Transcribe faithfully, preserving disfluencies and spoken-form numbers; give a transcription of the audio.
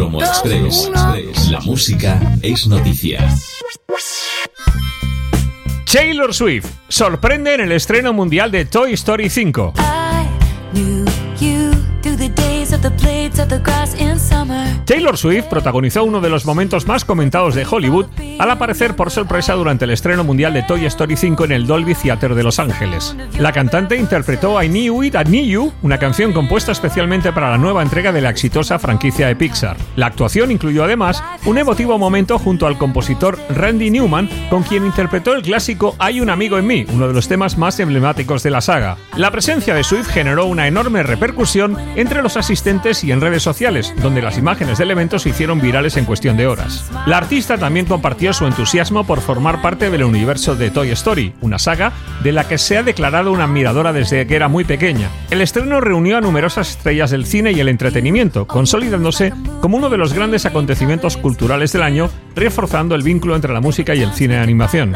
Extremo Express. La música es noticia. Taylor Swift sorprende en el estreno mundial de Toy Story cinco. Taylor Swift protagonizó uno de los momentos más comentados de Hollywood al aparecer por sorpresa durante el estreno mundial de Toy Story cinco en el Dolby Theatre de Los Ángeles. La cantante interpretó I Knew It, I Knew You, una canción compuesta especialmente para la nueva entrega de la exitosa franquicia de Pixar. La actuación incluyó además un emotivo momento junto al compositor Randy Newman, con quien interpretó el clásico Hay un amigo en mí, uno de los temas más emblemáticos de la saga. La presencia de Swift generó una enorme repercusión entre los asistentes y en redes sociales, donde las imágenes del evento se hicieron virales en cuestión de horas. La artista también compartió su entusiasmo por formar parte del universo de Toy Story, una saga de la que se ha declarado una admiradora desde que era muy pequeña. El estreno reunió a numerosas estrellas del cine y el entretenimiento, consolidándose como uno de los grandes acontecimientos culturales del año, reforzando el vínculo entre la música y el cine de animación.